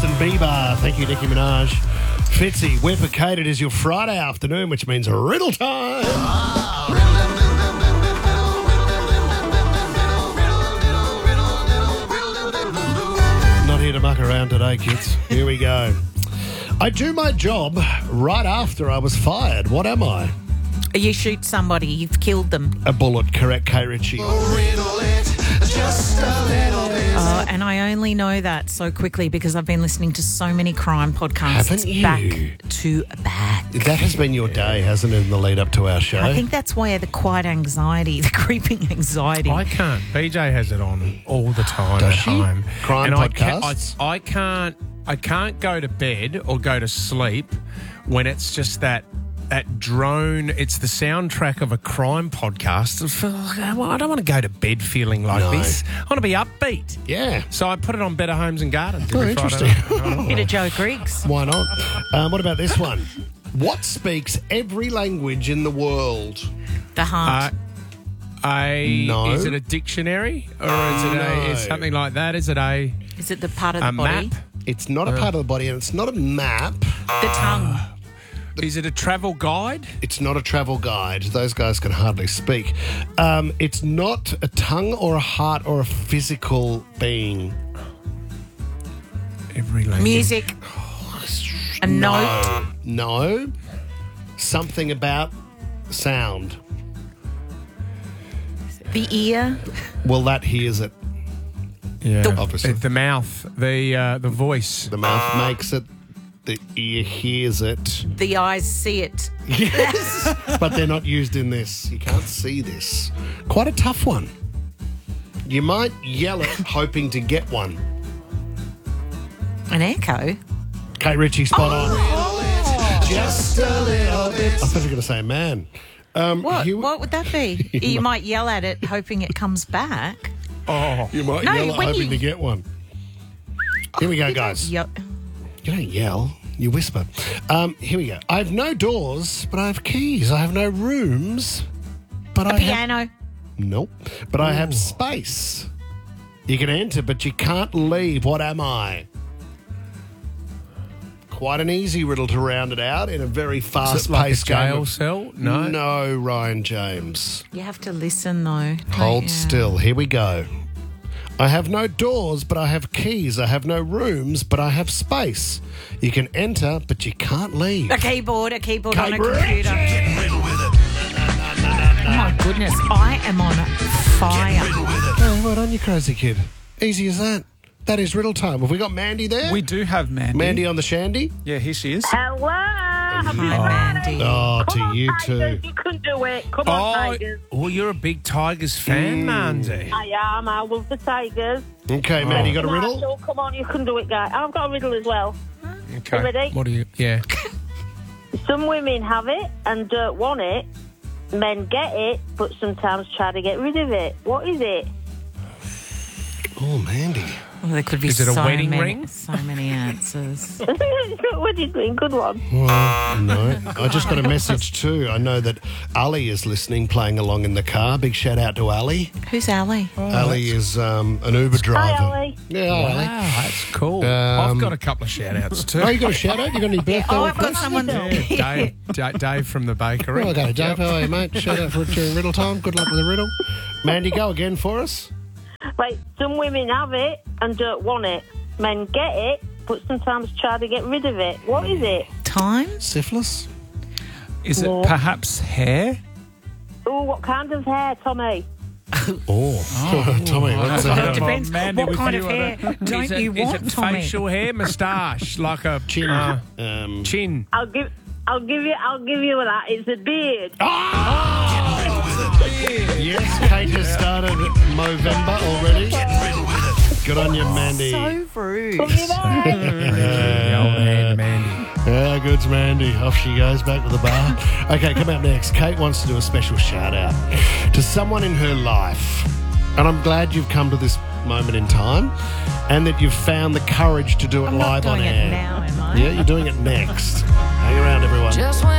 Justin Bieber. Thank you, Nicki Minaj. Fitzy, we're Kate. It is your Friday afternoon, which means riddle time. Not here to muck around today, kids. Here we go. I do my job right after I was fired. What am I? You shoot somebody, you've killed them. A bullet, correct, Kate Ritchie. Oh, and I only know that so quickly because I've been listening to so many crime podcasts. Haven't you? Back to back. That has been your day, hasn't it, in the lead up to our show? I think that's why the quiet anxiety, the creeping anxiety. I can't. BJ has it on all the time Does at she? home. Crime and podcasts? I can't go to bed or go to sleep when it's just that drone. It's the soundtrack of a crime podcast. I don't want to go to bed feeling like this. I want to be upbeat. Yeah. So I put it on Better Homes and Gardens. Oh, every interesting. Friday. Bit of Joe Griggs. Why not? What about this one? What speaks every language in the world? The heart. No. Is it a dictionary or is it something like that? Is it a Is it the part of the body? map? It's not a part of the body, and it's not a map. The tongue. Is it a travel guide? It's not a travel guide. Those guys can hardly speak. It's not a tongue or a heart or a physical being. Every language. Music. A note. No. Something about sound. The ear. Well, that hears it. Yeah, Obviously. The mouth, the voice. The mouth makes it. The ear hears it. The eyes see it. Yes. But they're not used in this. You can't see this. Quite a tough one. You might yell it hoping to get one. An echo. Kate Ritchie, spot on. Just a little bit. I thought you were going to say man. What? What would that be? You might yell at it hoping it comes back. Oh, You might No, yell it when hoping you- to get one. Here we go, guys. Yep. You don't yell, you whisper. Here we go. I have no doors, but I have keys. I have no rooms, but I have... Piano. Nope. But I have space. You can enter, but you can't leave. What am I? Quite an easy riddle to round it out in a very is it like a fast-paced game. jail cell? No. No, Ryan James. You have to listen though. Hold don't you? still. Here we go. I have no doors, but I have keys. I have no rooms, but I have space. You can enter, but you can't leave. A keyboard on a Kate computer. Ritchie. Oh my goodness, I am on fire. Oh, well done, you crazy kid. Easy as that. That is riddle time. Have we got Mandy there? We do have Mandy. Mandy on the shandy? Yeah, here she is. Hello. Happy Hi, Friday. Mandy. Oh, Come to on, you Tigers, too. You can do it. Come on, Tigers. Well, you're a big Tigers fan, Mandy. I am. I love the Tigers. Okay, Mandy, you got a riddle? Marshall, come on, you can do it, guy. I've got a riddle as well. Okay. You ready? What do you? Yeah. Some women have it and don't want it. Men get it, but sometimes try to get rid of it. What is it? Oh, Mandy. Well, there could be Is it a so wedding many, ring? So many answers. What do you think? Good one. Well, no. I just got a message too. I know that Ali is listening, playing along in the car. Big shout out to Ali. Who's Ali? Ali is an Uber driver. Hi, Ali. Yeah, Ali. Wow, that's cool. Um, I've got a couple of shout-outs too. Oh, you got a shout out? You got any birthday Oh, I've got requests? someone. Dave from the bakery. Oh, I got it. Dave, how are you, mate? Shout out for during riddle time. Good luck with the riddle. Mandy, go again for us. Right, some women have it and don't want it. Men get it, but sometimes try to get rid of it. What is it? Time? Syphilis? Is it perhaps hair? Oh, what kind of hair, Tommy? Oh, Tommy, what's Well, it that? depends Mandy, what with kind you, of I hair don't Is it- you is want, it Tommy? facial hair, moustache, like a Chin. chin? I'll give you that. It's a beard. Yes, Kate has started Movember already. Good on you, Mandy. So rude. Love you, bye. The old hand, Mandy. Yeah, good's Mandy. Off she goes back to the bar. Okay, come up next. Kate wants to do a special shout out to someone in her life. And I'm glad you've come to this moment in time and that you've found the courage to do it I'm live not on doing air. it now, am I? Yeah, you're doing it next. Hang around, everyone. Just when